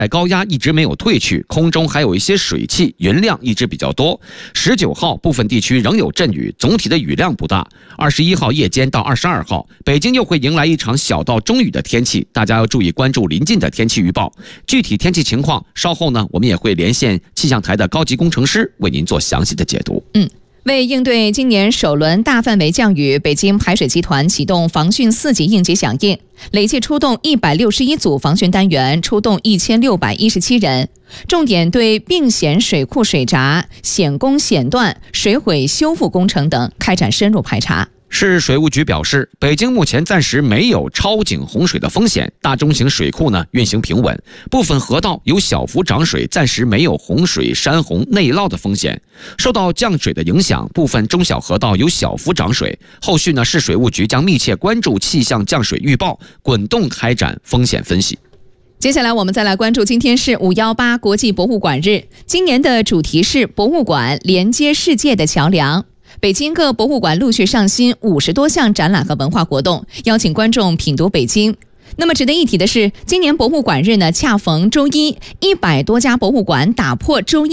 高压一直没有退去，空中还有一些水汽，云量一直比较多。19号部分地区仍有阵雨，总体的雨量不大。21号夜间到22号，北京又会迎来一场小到中雨的天气，大家要注意关注临近的天气预报。具体天气情况，稍后呢，我们也会连线气象台的高级工程师为您做详细的解读。 为应对今年首轮大范围降雨，北京排水集团启动防汛4级应急响应，累计出动161组防汛单元，出动1617人，重点对并险水库水闸、险工险段、水毁修复工程等开展深入排查。 市水务局表示，北京目前暂时没有超警洪水的风险，大中型水库呢运行平稳，部分河道有小幅涨水，暂时没有洪水、山洪、内涝的风险。受到降水的影响，部分中小河道有小幅涨水。后续呢，市水务局将密切关注气象降水预报，滚动开展风险分析。 接下来我们再来关注，今天是518国际博物馆日，今年的主题是博物馆连接世界的桥梁。北京各博物馆陆续上新50多项展览和文化活动，邀请观众品读北京。那么值得一提的是，今年博物馆日呢，恰逢周一，100多家博物馆打破周一